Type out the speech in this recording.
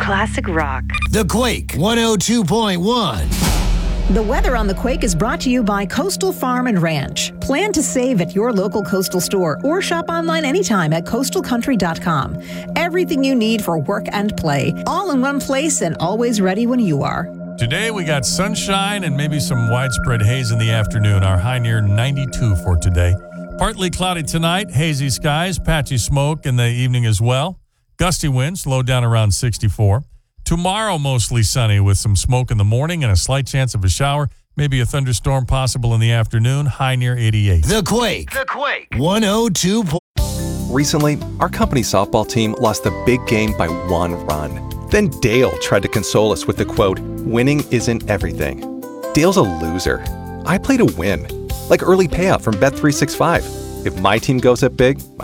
Classic rock. The Quake 102.1. The weather on The Quake is brought to you by Coastal Farm and Ranch. Plan to save at your local Coastal store or shop online anytime at coastalcountry.com. Everything you need for work and play, all in one place and always ready when you are. Today we got sunshine and maybe some widespread haze in the afternoon. Our high near 92 for today. Partly cloudy tonight, hazy skies, patchy smoke in the evening as well. Gusty winds, low down around 64. Tomorrow, mostly sunny with some smoke in the morning and a slight chance of a shower. Maybe a thunderstorm possible in the afternoon, high near 88. The Quake 102. Recently, our company softball team lost the big game by 1 run. Then Dale tried to console us with the quote, "Winning isn't everything." Dale's a loser. I play to win, like early payout from Bet365. If my team goes up big,